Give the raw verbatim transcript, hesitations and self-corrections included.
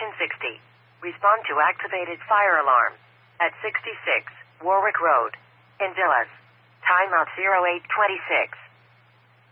sixty. Respond to activated fire alarm at sixty-six Warwick Road in Villas. Timeout zero eight twenty-six.